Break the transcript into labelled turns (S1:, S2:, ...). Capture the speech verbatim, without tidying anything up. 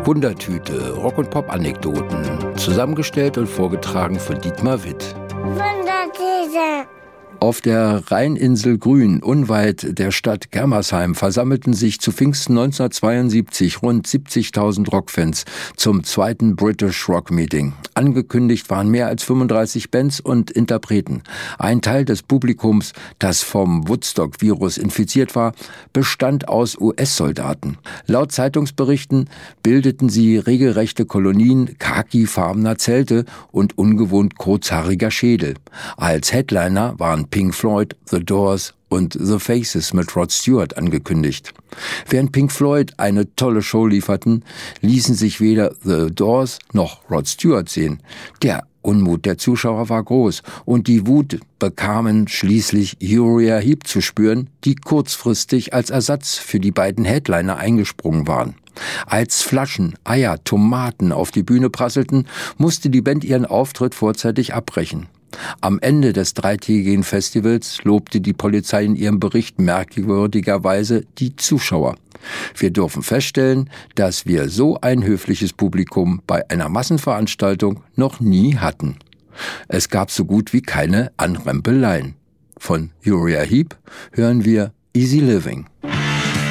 S1: Wundertüte, Rock- und Pop-Anekdoten, zusammengestellt und vorgetragen von Dietmar Witt.
S2: Wundertüte.
S1: Auf der Rheininsel Grün, unweit der Stadt Germersheim, versammelten sich zu Pfingsten neunzehnhundertzweiundsiebzig rund siebzigtausend Rockfans zum zweiten British Rock Meeting. Angekündigt waren mehr als fünfunddreißig Bands und Interpreten. Ein Teil des Publikums, das vom Woodstock-Virus infiziert war, bestand aus U S-Soldaten. Laut Zeitungsberichten bildeten sie regelrechte Kolonien khakifarbener Zelte und ungewohnt kurzhaariger Schädel. Als Headliner waren Pink Floyd, The Doors und The Faces mit Rod Stewart angekündigt. Während Pink Floyd eine tolle Show lieferten, ließen sich weder The Doors noch Rod Stewart sehen. Der Unmut der Zuschauer war groß und die Wut bekamen schließlich Uriah Heep zu spüren, die kurzfristig als Ersatz für die beiden Headliner eingesprungen waren. Als Flaschen, Eier, Tomaten auf die Bühne prasselten, musste die Band ihren Auftritt vorzeitig abbrechen. Am Ende des dreitägigen Festivals lobte die Polizei in ihrem Bericht merkwürdigerweise die Zuschauer. Wir dürfen feststellen, dass wir so ein höfliches Publikum bei einer Massenveranstaltung noch nie hatten. Es gab so gut wie keine Anrempeleien. Von Uriah Heep hören wir Easy Living.